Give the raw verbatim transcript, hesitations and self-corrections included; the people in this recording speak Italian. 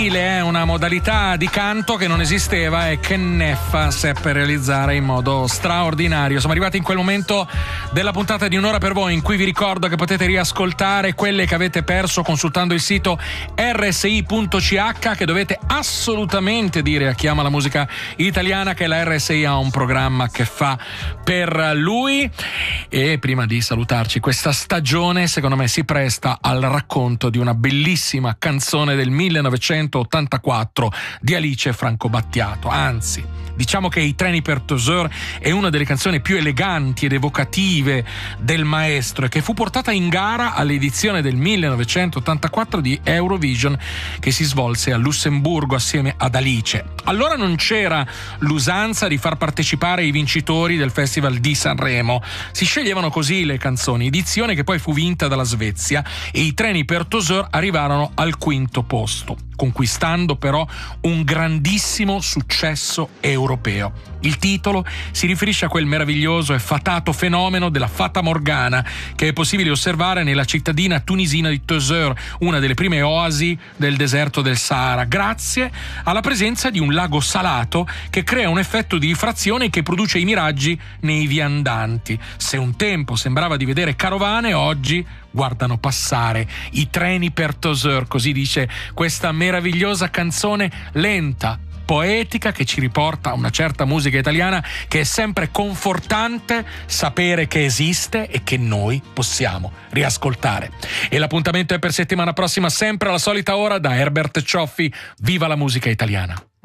stile, è una modalità di canto che non esisteva e che Neffa seppe realizzare in modo straordinario. Siamo arrivati in quel momento della puntata di Un'ora per voi in cui vi ricordo che potete riascoltare quelle che avete perso consultando il sito erre esse i punto ci acca, che dovete assolutamente dire a chi ama la musica italiana che la erre esse i ha un programma che fa per lui. E prima di salutarci, questa stagione secondo me si presta al racconto di una bellissima canzone del millenovecentottantaquattro di Alice Franco Battiato. Anzi, diciamo che I treni per Tozeur è una delle canzoni più eleganti ed evocative del maestro e che fu portata in gara all'edizione del millenovecentottantaquattro di Eurovision, che si svolse a Lussemburgo assieme ad Alice. Allora non c'era l'usanza di far partecipare i vincitori del Festival di Sanremo. Si sceglievano così le canzoni, edizione che poi fu vinta dalla Svezia, e I treni per Tozeur arrivarono al quinto posto, conquistando però un grandissimo successo europeo. Il titolo si riferisce a quel meraviglioso e fatato fenomeno della Fata Morgana che è possibile osservare nella cittadina tunisina di Tozeur, una delle prime oasi del deserto del Sahara, grazie alla presenza di un lago salato che crea un effetto di rifrazione che produce i miraggi nei viandanti. Se un tempo sembrava di vedere carovane, oggi guardano passare i treni per Tozeur, così dice questa meravigliosa canzone lenta, poetica, che ci riporta a una certa musica italiana che è sempre confortante sapere che esiste e che noi possiamo riascoltare. E l'appuntamento è per settimana prossima, sempre alla solita ora, da Herbert Cioffi. Viva la musica italiana!